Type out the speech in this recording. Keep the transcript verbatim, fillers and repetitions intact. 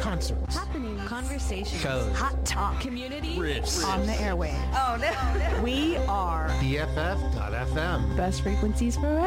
concerts, happening, conversations, shows, hot talk, community, riffs on the airwaves. Oh, no. We are B F F dot F M. Best frequencies forever.